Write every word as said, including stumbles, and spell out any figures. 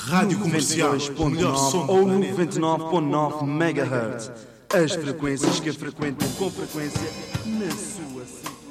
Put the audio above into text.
Rádio Comercial, o melhor som do ou planeta. noventa e nove ponto nove megahertz. As frequências que frequentam com frequência na sua cidade.